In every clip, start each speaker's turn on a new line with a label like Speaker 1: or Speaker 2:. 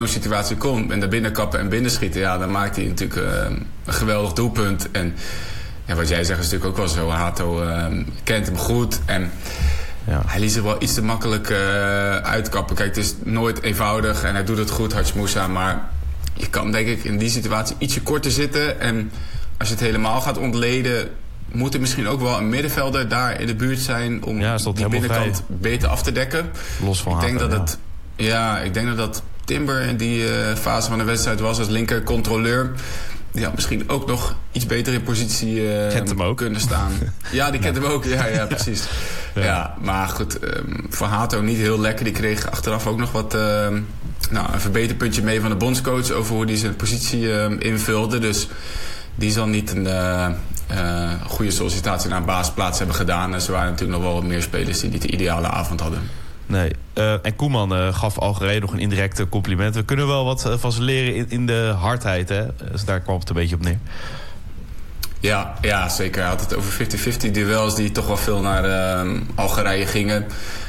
Speaker 1: situatie komt en daar binnenkappen en binnenschieten, ja, dan maakt hij natuurlijk een geweldig doelpunt. En ja, wat jij zegt is natuurlijk ook wel zo. Hato kent hem goed en hij liet zich wel iets te makkelijk uitkappen. Kijk, het is nooit eenvoudig en hij doet het goed, Hadj Moussa, maar je kan denk ik in die situatie ietsje korter zitten. En als je het helemaal gaat ontleden, moet er misschien ook wel een middenvelder daar in de buurt zijn om die binnenkant beter af te dekken.
Speaker 2: Los van
Speaker 1: ik denk dat Timber in die fase van de wedstrijd was als linker controleur. Die had misschien ook nog iets beter in positie kunnen staan. Ja, die kent hem ook. Ja, precies. Ja, maar goed, voor Hato niet heel lekker. Die kreeg achteraf ook nog wat een verbeterpuntje mee van de bondscoach over hoe hij zijn positie invulde. Dus die zal niet een goede sollicitatie naar een basisplaats hebben gedaan. En ze waren natuurlijk nog wel wat meer spelers die niet de ideale avond hadden.
Speaker 2: Nee, en Koeman gaf Algerije nog een indirecte compliment. We kunnen wel wat van ze leren in de hardheid, hè? Dus daar kwam het een beetje op neer.
Speaker 1: Ja, zeker. Hij had het over 50-50 duels die toch wel veel naar Algerije gingen.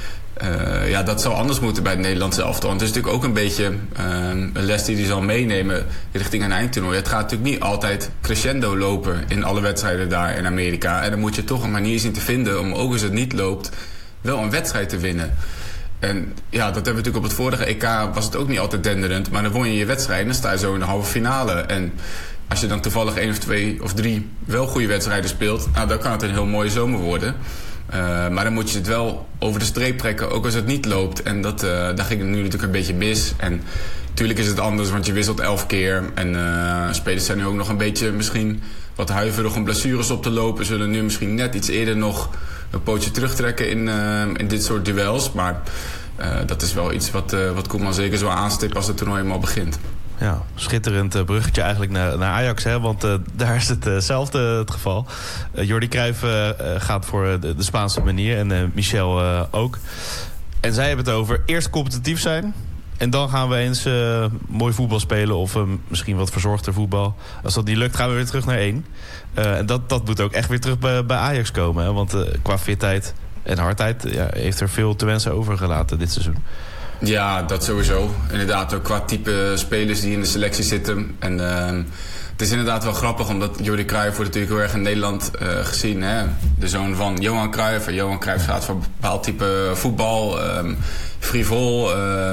Speaker 1: Dat zou anders moeten bij het Nederlandse elftal. En het is natuurlijk ook een beetje een les die hij zal meenemen richting een eindtoernooi. Het gaat natuurlijk niet altijd crescendo lopen in alle wedstrijden daar in Amerika. En dan moet je toch een manier zien te vinden om, ook als het niet loopt, wel een wedstrijd te winnen. En ja, dat hebben we natuurlijk op het vorige EK, was het ook niet altijd denderend. Maar dan won je wedstrijd en dan sta je zo in de halve finale. En als je dan toevallig 1 of 2 of 3 wel goede wedstrijden speelt, dan kan het een heel mooie zomer worden. Maar dan moet je het wel over de streep trekken, ook als het niet loopt. En daar ging het nu natuurlijk een beetje mis. En natuurlijk is het anders, want je wisselt 11 keer. En spelers zijn nu ook nog een beetje misschien wat huiverig om blessures op te lopen. Zullen nu misschien net iets eerder nog een pootje terugtrekken in dit soort duels. Maar dat is wel iets wat Koeman zeker zo aanstipt als het toernooi helemaal begint.
Speaker 2: Ja, schitterend bruggetje eigenlijk naar Ajax, hè? Want daar is hetzelfde het geval. Jordi Cruijff gaat voor de Spaanse manier en Michel ook. En zij hebben het over eerst competitief zijn en dan gaan we eens mooi voetbal spelen of misschien wat verzorgder voetbal. Als dat niet lukt, gaan we weer terug naar 1. En dat moet ook echt weer terug bij Ajax komen, hè? Want qua fitheid en hardheid heeft er veel te wensen overgelaten dit seizoen.
Speaker 1: Ja, dat sowieso. Inderdaad, ook qua type spelers die in de selectie zitten. En het is inderdaad wel grappig, omdat Jordi Cruijff wordt natuurlijk heel erg in Nederland gezien. Hè? De zoon van Johan Cruijff. En Johan Cruijff gaat voor een bepaald type voetbal. Frivol.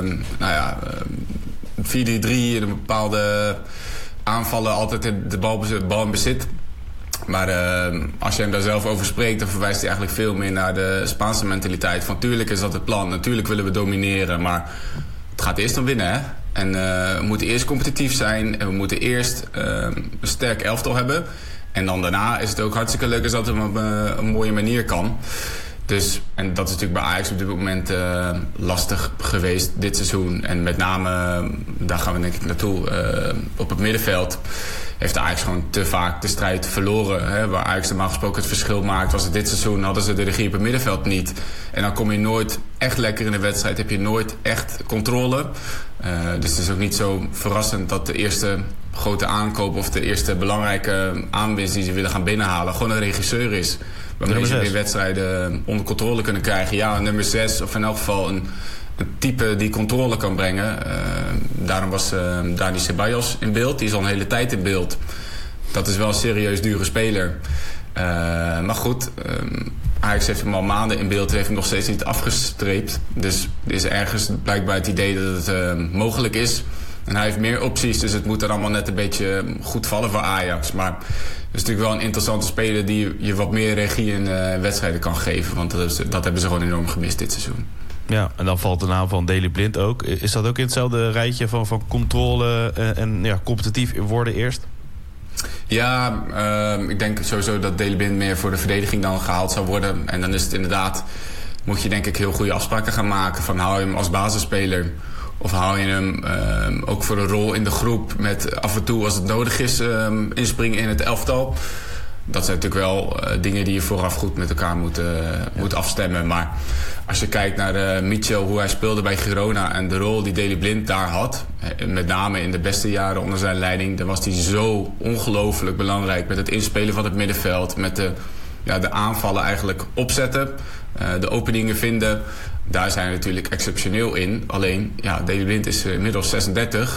Speaker 1: 4-3-3 en een bepaalde aanvallen. Altijd de bal in bezit. Maar als je hem daar zelf over spreekt, dan verwijst hij eigenlijk veel meer naar de Spaanse mentaliteit. Van tuurlijk is dat het plan, natuurlijk willen we domineren, maar het gaat eerst om winnen, hè? En we moeten eerst competitief zijn en we moeten eerst een sterk elftal hebben. En dan daarna is het ook hartstikke leuk als dat op een mooie manier kan. Dus, en dat is natuurlijk bij Ajax op dit moment lastig geweest dit seizoen. En met name, daar gaan we denk ik naartoe, op het middenveld heeft Ajax gewoon te vaak de strijd verloren. Hè? Waar Ajax normaal gesproken het verschil maakt, was het dit seizoen, hadden ze de regie op het middenveld niet. En dan kom je nooit echt lekker in de wedstrijd, heb je nooit echt controle. Dus het is ook niet zo verrassend dat de eerste grote aankoop of de eerste belangrijke aanwinst die ze willen gaan binnenhalen gewoon een regisseur is. Waarmee ze weer wedstrijden onder controle kunnen krijgen. Ja, nummer 6 of in elk geval een type die controle kan brengen. Daarom was Dani Ceballos in beeld. Die is al een hele tijd in beeld. Dat is wel een serieus dure speler. Maar goed, Ajax heeft hem al maanden in beeld. Heeft hem nog steeds niet afgestreept. Dus er is ergens blijkbaar het idee dat het mogelijk is. En hij heeft meer opties, dus het moet er allemaal net een beetje goed vallen voor Ajax. Maar het is natuurlijk wel een interessante speler die je wat meer regie in wedstrijden kan geven. Want dat hebben ze gewoon enorm gemist dit seizoen. Ja,
Speaker 2: en dan valt de naam van Daley Blind ook. Is dat ook in hetzelfde rijtje van controle en competitief worden eerst?
Speaker 1: Ja, ik denk sowieso dat Daley Blind meer voor de verdediging dan gehaald zou worden. En dan is het inderdaad, moet je denk ik heel goede afspraken gaan maken. Van hou je hem als basisspeler of hou je hem ook voor een rol in de groep met af en toe als het nodig is inspringen in het elftal. Dat zijn natuurlijk wel dingen die je vooraf goed met elkaar moet afstemmen. Maar als je kijkt naar Mitchell, hoe hij speelde bij Girona en de rol die Daley Blind daar had, met name in de beste jaren onder zijn leiding, dan was hij zo ongelooflijk belangrijk met het inspelen van het middenveld, met de de aanvallen eigenlijk opzetten. De openingen vinden. Daar zijn we natuurlijk exceptioneel in. Alleen, Daley Blind is inmiddels 36.